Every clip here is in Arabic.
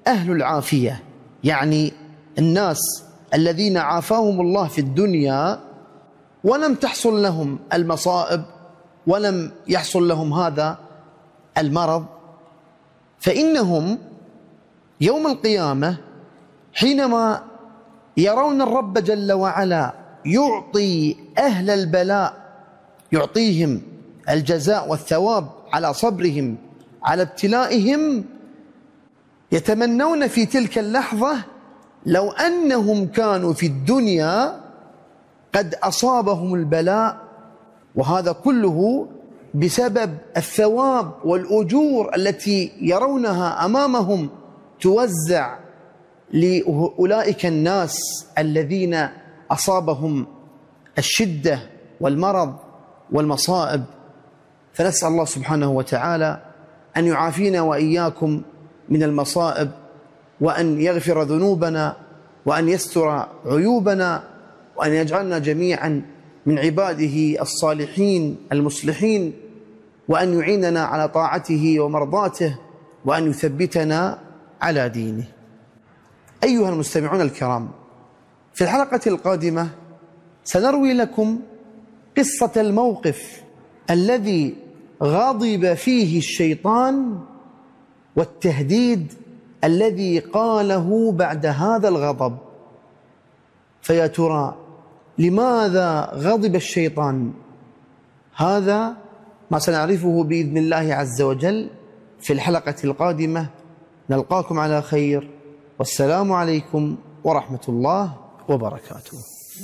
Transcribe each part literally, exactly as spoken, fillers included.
أهل العافية، يعني الناس الذين عافاهم الله في الدنيا ولم تحصل لهم المصائب ولم يحصل لهم هذا المرض، فإنهم يوم القيامة حينما يرون الرب جل وعلا يعطي أهل البلاء، يعطيهم الجزاء والثواب على صبرهم على ابتلائهم، يتمنون في تلك اللحظة لو أنهم كانوا في الدنيا قد أصابهم البلاء، وهذا كله بسبب الثواب والأجور التي يرونها أمامهم توزع لأولئك الناس الذين أصابهم الشدة والمرض والمصائب. فنسأل الله سبحانه وتعالى أن يعافينا وإياكم من المصائب، وأن يغفر ذنوبنا، وأن يستر عيوبنا، وأن يجعلنا جميعا من عباده الصالحين المصلحين، وأن يعيننا على طاعته ومرضاته، وأن يثبتنا على دينه. أيها المستمعون الكرام، في الحلقة القادمة سنروي لكم قصة الموقف الذي غضب فيه الشيطان والتهديد الذي قاله بعد هذا الغضب. فيا ترى لماذا غضب الشيطان؟ هذا ما سنعرفه بإذن الله عز وجل في الحلقة القادمة. نلقاكم على خير، والسلام عليكم ورحمة الله وبركاته.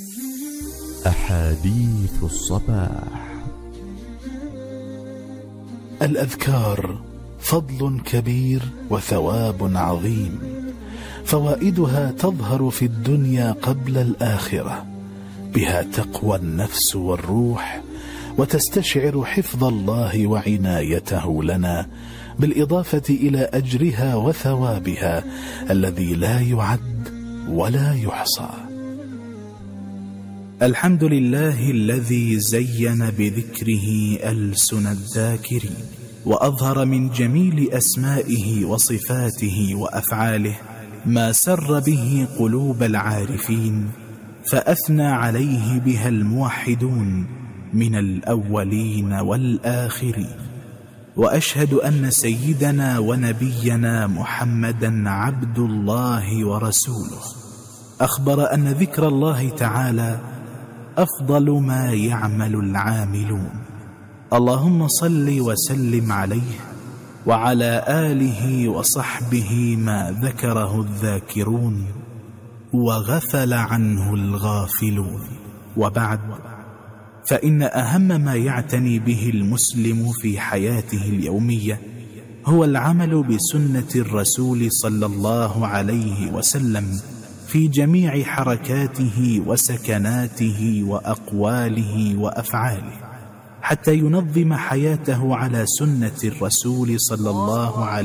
أحاديث الصباح. الأذكار فضل كبير وثواب عظيم، فوائدها تظهر في الدنيا قبل الآخرة، بها تقوى النفس والروح، وتستشعر حفظ الله وعنايته لنا، بالإضافة إلى أجرها وثوابها الذي لا يعد ولا يحصى. الحمد لله الذي زين بذكره ألسن الذاكرين، وأظهر من جميل أسمائه وصفاته وأفعاله ما سر به قلوب العارفين، فأثنى عليه بها الموحدون من الأولين والآخرين. وأشهد أن سيدنا ونبينا محمدا عبد الله ورسوله، أخبر أن ذكر الله تعالى أفضل ما يعمل العاملون. اللهم صل وسلم عليه وعلى آله وصحبه ما ذكره الذاكرون وغفل عنه الغافلون. وبعد، فإن أهم ما يعتني به المسلم في حياته اليومية هو العمل بسنة الرسول صلى الله عليه وسلم في جميع حركاته وسكناته وأقواله وأفعاله، حتى ينظم حياته على سنة الرسول صلى الله عليه وسلم